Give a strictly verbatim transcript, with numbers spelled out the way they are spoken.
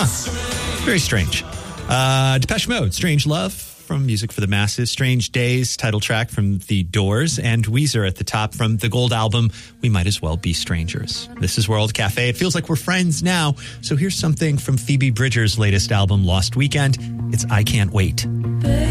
Very strange. Uh, Depeche Mode, Strange Love from Music for the Masses. Strange Days, title track from The Doors. And Weezer at the top from the Gold album, We Might As Well Be Strangers. This is World Cafe. It feels like we're friends now. So here's something from Phoebe Bridgers' latest album, Lost Weekend. It's I Can't Wait.